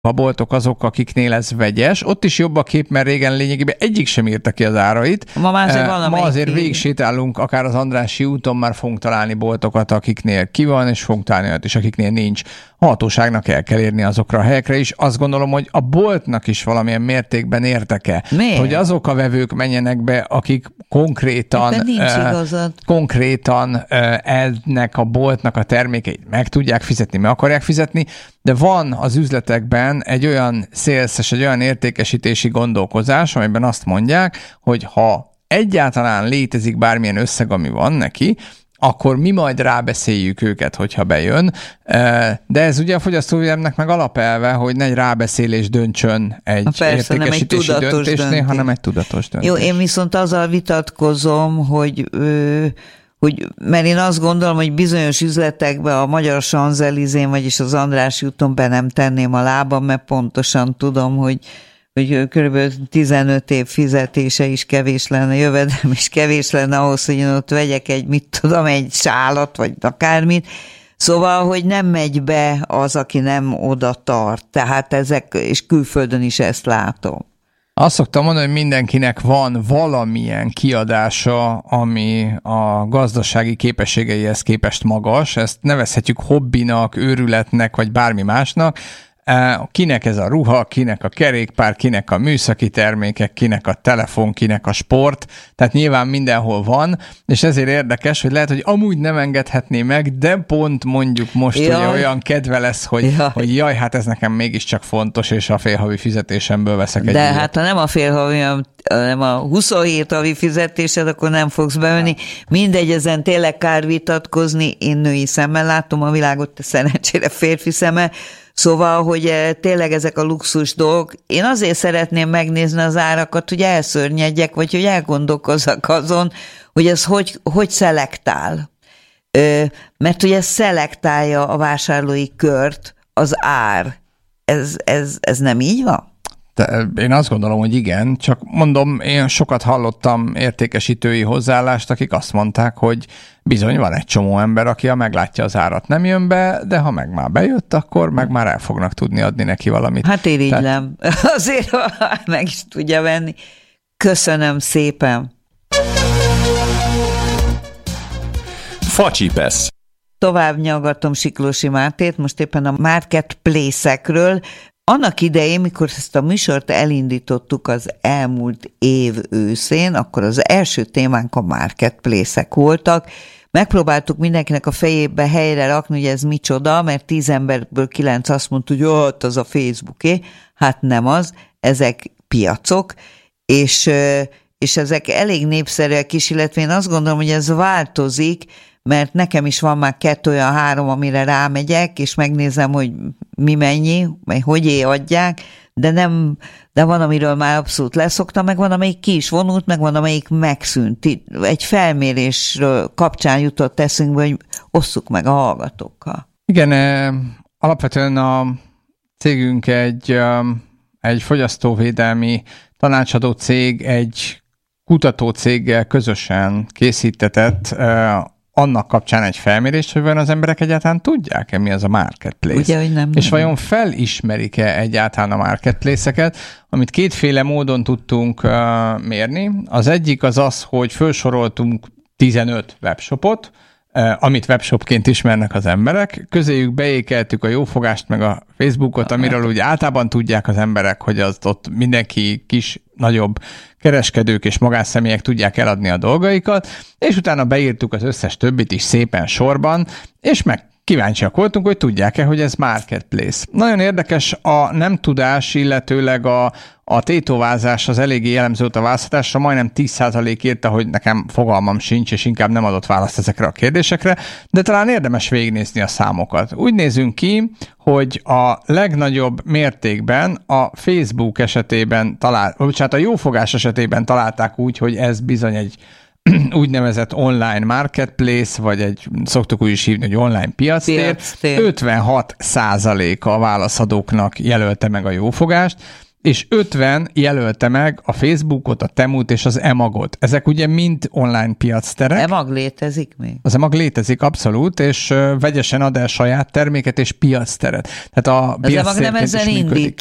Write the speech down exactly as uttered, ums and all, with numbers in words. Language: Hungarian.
A boltok azok, akiknél ez vegyes. Ott is jobb a kép, mert régen lényegében egyik sem írta ki az árait. Ma, már azért, van, Ma azért végig sétálunk, akár az Andrássy úton már fogunk találni boltokat, akiknél ki van, és fogunk találni olyat is, akiknél nincs. A hatóságnak el kell érni azokra a helyekre is. Azt gondolom, hogy a boltnak is valamilyen mértékben érdeke. Miért? Hogy azok a vevők menjenek be, akik konkrétan, uh, konkrétan uh, ennek a boltnak a termékeit meg tudják fizetni, meg akarják fizetni, de van az üzletekben egy olyan szélszes, egy olyan értékesítési gondolkozás, amiben azt mondják, hogy ha egyáltalán létezik bármilyen összeg, ami van neki, akkor mi majd rábeszéljük őket, hogyha bejön. De ez ugye a fogyasztóvédelemnek meg alapelve, hogy ne egy rábeszélés döntsön egy persze, értékesítési egy döntésnél, döntés. hanem egy tudatos döntés. Jó, én viszont azzal vitatkozom, hogy... Ö... Hogy, mert én azt gondolom, hogy bizonyos üzletekben a Magyar Champs-Élysén, vagyis az Andrássy úton be nem tenném a lábam, mert pontosan tudom, hogy, hogy kb. tizenöt év fizetése is kevés lenne, jövedelem is kevés lenne ahhoz, hogy én ott vegyek egy, mit tudom, egy sálat, vagy akármit. Szóval, hogy nem megy be az, aki nem oda tart. Tehát ezek, és külföldön is ezt látom. Azt szoktam mondani, hogy mindenkinek van valamilyen kiadása, ami a gazdasági képességeihez képest magas. Ezt nevezhetjük hobbinak, őrületnek, vagy bármi másnak. Kinek ez a ruha, kinek a kerékpár, kinek a műszaki termékek, kinek a telefon, kinek a sport. Tehát nyilván mindenhol van, és ezért érdekes, hogy lehet, hogy amúgy nem engedhetné meg, de pont mondjuk most ugye olyan kedve lesz, hogy jaj. hogy jaj, hát ez nekem mégiscsak fontos, és a félhavi fizetésemből veszek egy De ilyet. hát ha nem a félhavi, hanem a huszonhét havi fizetésed, akkor nem fogsz bevenni. Mindegy, ezen tényleg kár vitatkozni, én női szemmel látom a világot, te szerencsére férfi szemmel. Szóval, hogy tényleg ezek a luxus dolgok, én azért szeretném megnézni az árakat, hogy elszörnyedjek, vagy hogy elgondolkozzak azon, hogy ez hogy, hogy szelektál. Mert ugye szelektálja a vásárlói kört az ár. Ez, ez, ez nem így van? De én azt gondolom, hogy igen, csak mondom, én sokat hallottam értékesítői hozzáállást, akik azt mondták, hogy bizony van egy csomó ember, aki ha meglátja az árat, nem jön be, de ha meg már bejött, akkor meg már el fognak tudni adni neki valamit. Hát irigylem. Tehát... Azért meg is tudja venni. Köszönöm szépen. Facsipesz. Tovább nyaggatom Siklósi Mártét, most éppen a marketplace-ekről. Annak idején, mikor ezt a műsort elindítottuk az elmúlt év őszén, akkor az első témánk a marketplace-ek voltak. Megpróbáltuk mindenkinek a fejébe helyre rakni, hogy ez micsoda, mert tíz emberből kilenc azt mondta, hogy jó, az a Facebooké. Hát nem az, ezek piacok, és, és ezek elég népszerűek is, illetve én azt gondolom, hogy ez változik, mert nekem is van már kettő olyan három, amire rámegyek, és megnézem, hogy mi mennyi, vagy hogy adják, de nem, de van, amiről már abszolút leszoktam, meg van, amelyik ki is vonult, meg van, amelyik megszűnt. Egy felmérésről kapcsán jutott eszünkbe, hogy osszuk meg a hallgatókkal. Igen, alapvetően a cégünk egy, egy fogyasztóvédelmi tanácsadó cég, egy kutató céggel közösen készítetett annak kapcsán egy felmérést, hogy vajon az emberek egyáltalán tudják-e, mi az a marketplace. Ugye, hogy nem. És nem. vajon felismerik-e egyáltalán a marketplace-eket, amit kétféle módon tudtunk uh, mérni. Az egyik az az, hogy felsoroltunk tizenöt webshopot, uh, amit webshopként ismernek az emberek. Közéjük beékeltük a Jófogást meg a Facebookot, amiről úgy általában tudják az emberek, hogy az ott mindenki kis, nagyobb kereskedők és magánszemélyek tudják eladni a dolgaikat, és utána beírtuk az összes többit is szépen sorban, és meg kíváncsiak voltunk, hogy tudják-e, hogy ez marketplace. Nagyon érdekes a nem tudás, illetőleg a, a tétovázás az eléggé jellemző volt a választásra, majdnem tíz százalék írta, hogy nekem fogalmam sincs, és inkább nem adott választ ezekre a kérdésekre, de talán érdemes végignézni a számokat. Úgy nézünk ki, hogy a legnagyobb mértékben a Facebook esetében talált, bocsánat, a Jófogás esetében találták úgy, hogy ez bizony egy úgynevezett online marketplace, vagy egy, szoktuk úgy is hívni, hogy online piactér. ötvenhat százaléka a válaszadóknak jelölte meg a Jófogást, és ötven jelölte meg a Facebookot, a Temut és az Emagot. Ezek ugye mind online piacterek. Emag létezik még? Az Emag létezik abszolút, és vegyesen ad el saját terméket és piacteret. Tehát a az Emag nem ezzel indít.